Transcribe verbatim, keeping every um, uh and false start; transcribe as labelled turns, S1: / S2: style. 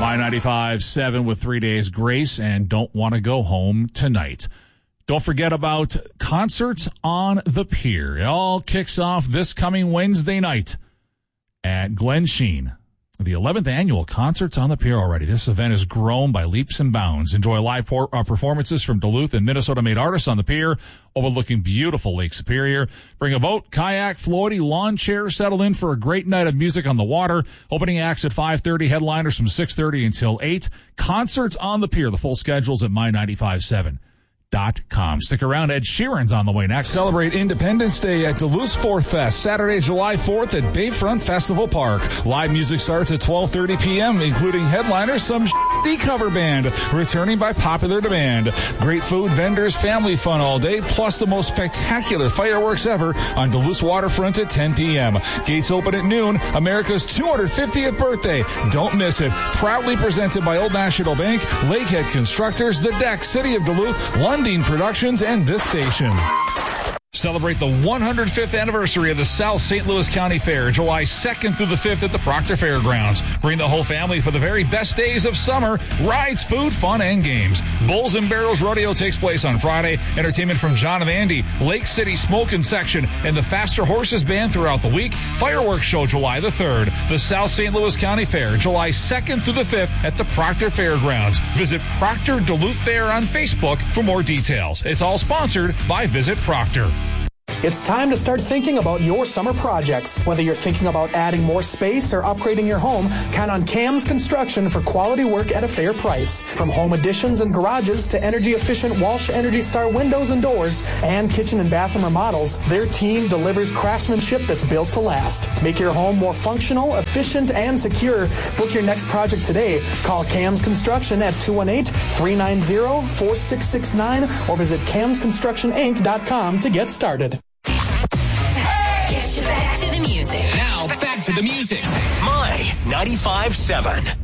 S1: My ninety-five point seven with three days grace and don't want to go home tonight. Don't forget about Concerts on the Pier. It all kicks off this coming Wednesday night at Glen Sheen. The eleventh annual Concerts on the Pier already. This event has grown by leaps and bounds. Enjoy live por- uh, performances from Duluth and Minnesota-made artists on the pier, overlooking beautiful Lake Superior. Bring a boat, kayak, floaty, lawn chair. Settle in for a great night of music on the water. Opening acts at five thirty, headliners from six thirty until eight. Concerts on the Pier. The full schedule's at my ninety-five point seven. Dot com. Stick around. Ed Sheeran's on the way next.
S2: Celebrate Independence Day at Duluth Fourth Fest, Saturday, July fourth at Bayfront Festival Park. Live music starts at twelve thirty p.m., including headliners, some sh**y cover band, returning by popular demand. Great food, vendors, family fun all day, plus the most spectacular fireworks ever on Duluth's waterfront at ten p.m. Gates open at noon. America's two hundred fiftieth birthday. Don't miss it. Proudly presented by Old National Bank, Lakehead Constructors, The Deck, City of Duluth, Lundin Productions, and this station. Celebrate the one hundred fifth anniversary of the South Saint Louis County Fair, July second through the fifth at the Proctor Fairgrounds. Bring the whole family for the very best days of summer. Rides, food, fun, and games. Bulls and Barrels Rodeo takes place on Friday. Entertainment from John and Andy, Lake City Smokin' Section, and the Faster Horses Band throughout the week. Fireworks show July the third. The South Saint Louis County Fair, July second through the fifth at the Proctor Fairgrounds. Visit Proctor Duluth Fair on Facebook for more details. It's all sponsored by Visit Proctor.
S3: It's time to start thinking about your summer projects. Whether you're thinking about adding more space or upgrading your home, count on Cam's Construction for quality work at a fair price. From home additions and garages to energy-efficient Walsh Energy Star windows and doors and kitchen and bathroom remodels, their team delivers craftsmanship that's built to last. Make your home more functional, efficient, and secure. Book your next project today. Call Cam's Construction at two one eight, three nine zero, four six six nine or visit cams construction inc dot com to get started.
S4: Back to the music.
S5: Now, back to the music.
S4: My ninety-five point seven.